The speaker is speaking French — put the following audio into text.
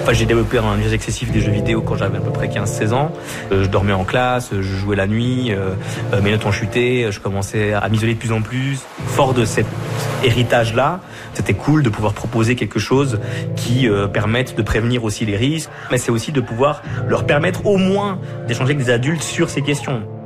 Enfin, j'ai développé un usage excessif des jeux vidéo quand j'avais à peu près 15-16 ans. Je dormais en classe, je jouais la nuit, mes notes ont chuté, je commençais à m'isoler de plus en plus. Fort de cet héritage-là, c'était cool de pouvoir proposer quelque chose qui permette de prévenir aussi les risques, mais c'est aussi de pouvoir leur permettre au moins d'échanger avec des adultes sur ces questions.